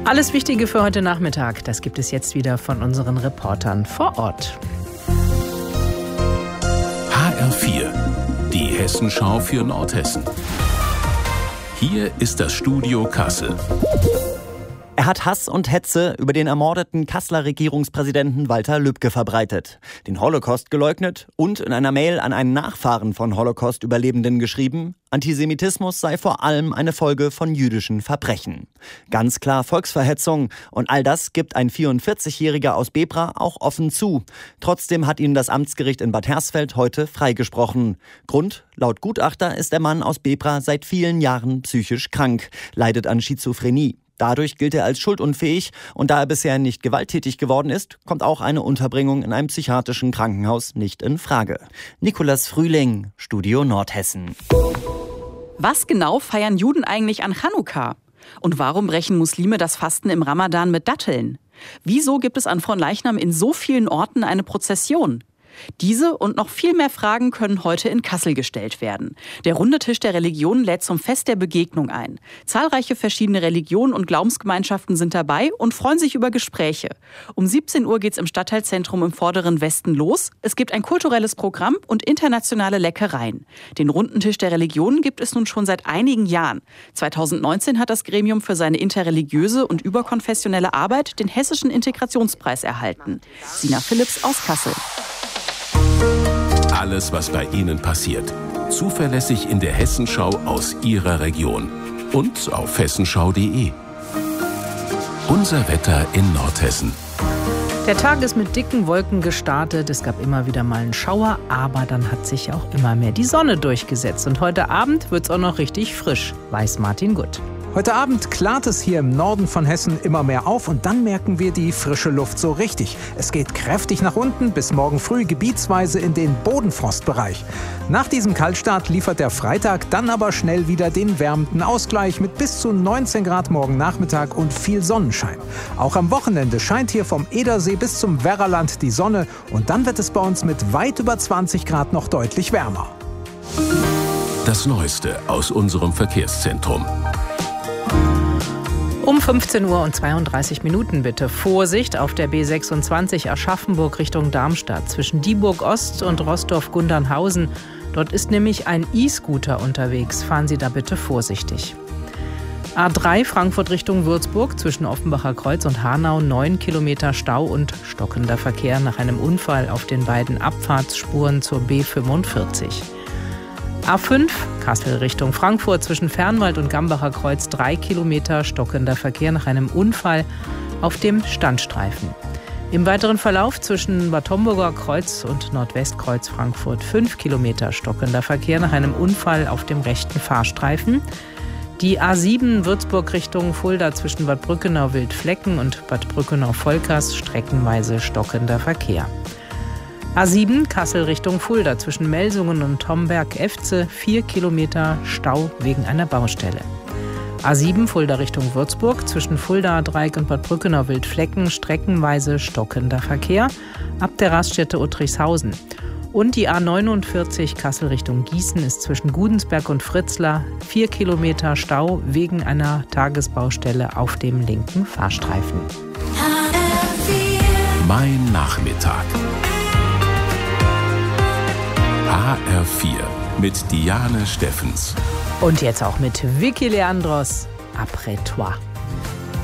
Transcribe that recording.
Alles Wichtige für heute Nachmittag, das gibt es jetzt wieder von unseren Reportern vor Ort. HR4, die Hessenschau für Nordhessen. Hier ist das Studio Kassel. Er hat Hass und Hetze über den ermordeten Kasseler Regierungspräsidenten Walter Lübcke verbreitet, den Holocaust geleugnet und in einer Mail an einen Nachfahren von Holocaust-Überlebenden geschrieben, Antisemitismus sei vor allem eine Folge von jüdischen Verbrechen. Ganz klar Volksverhetzung, und all das gibt ein 44-Jähriger aus Bebra auch offen zu. Trotzdem hat ihn das Amtsgericht in Bad Hersfeld heute freigesprochen. Grund: laut Gutachter ist der Mann aus Bebra seit vielen Jahren psychisch krank, leidet an Schizophrenie. Dadurch gilt er als schuldunfähig, und da er bisher nicht gewalttätig geworden ist, kommt auch eine Unterbringung in einem psychiatrischen Krankenhaus nicht in Frage. Nicolas Frühling, Studio Nordhessen. Was genau feiern Juden eigentlich an Chanukka? Und warum brechen Muslime das Fasten im Ramadan mit Datteln? Wieso gibt es an Fronleichnam in so vielen Orten eine Prozession? Diese und noch viel mehr Fragen können heute in Kassel gestellt werden. Der runde Tisch der Religionen lädt zum Fest der Begegnung ein. Zahlreiche verschiedene Religionen und Glaubensgemeinschaften sind dabei und freuen sich über Gespräche. Um 17 Uhr geht's im Stadtteilzentrum im Vorderen Westen los. Es gibt ein kulturelles Programm und internationale Leckereien. Den runden Tisch der Religionen gibt es nun schon seit einigen Jahren. 2019 hat das Gremium für seine interreligiöse und überkonfessionelle Arbeit den Hessischen Integrationspreis erhalten. Sina Philipps aus Kassel. Alles, was bei Ihnen passiert. Zuverlässig in der Hessenschau aus Ihrer Region. Und auf hessenschau.de. Unser Wetter in Nordhessen. Der Tag ist mit dicken Wolken gestartet. Es gab immer wieder mal einen Schauer, aber dann hat sich auch immer mehr die Sonne durchgesetzt. Und heute Abend wird es auch noch richtig frisch, weiß Martin Gutt. Heute Abend klart es hier im Norden von Hessen immer mehr auf, und dann merken wir die frische Luft so richtig. Es geht kräftig nach unten, bis morgen früh gebietsweise in den Bodenfrostbereich. Nach diesem Kaltstart liefert der Freitag dann aber schnell wieder den wärmenden Ausgleich mit bis zu 19 Grad morgen Nachmittag und viel Sonnenschein. Auch am Wochenende scheint hier vom Edersee bis zum Werraland die Sonne, und dann wird es bei uns mit weit über 20 Grad noch deutlich wärmer. Das Neueste aus unserem Verkehrszentrum. Um 15 Uhr und 32 Minuten bitte Vorsicht auf der B26 Aschaffenburg Richtung Darmstadt zwischen Dieburg Ost und Roßdorf-Gundernhausen. Dort ist nämlich ein E-Scooter unterwegs. Fahren Sie da bitte vorsichtig. A3 Frankfurt Richtung Würzburg zwischen Offenbacher Kreuz und Hanau 9 Kilometer Stau und stockender Verkehr nach einem Unfall auf den beiden Abfahrtsspuren zur B45. A5 Kassel Richtung Frankfurt zwischen Fernwald und Gambacher Kreuz 3 Kilometer stockender Verkehr nach einem Unfall auf dem Standstreifen. Im weiteren Verlauf zwischen Bad Homburger Kreuz und Nordwestkreuz Frankfurt 5 Kilometer stockender Verkehr nach einem Unfall auf dem rechten Fahrstreifen. Die A7 Würzburg Richtung Fulda zwischen Bad Brückenau-Wildflecken und Bad Brückenau-Volkers streckenweise stockender Verkehr. A7 Kassel Richtung Fulda zwischen Melsungen und Homberg-Efze 4 Kilometer Stau wegen einer Baustelle. A7 Fulda Richtung Würzburg zwischen Fulda-Dreieck und Bad Brückenau-Wildflecken streckenweise stockender Verkehr ab der Raststätte Uttrichshausen. Und die A49 Kassel Richtung Gießen ist zwischen Gudensberg und Fritzlar 4 Kilometer Stau wegen einer Tagesbaustelle auf dem linken Fahrstreifen. Mein Nachmittag. HR4 mit Diane Steffens. Und jetzt auch mit Vicky Leandros, Après toi.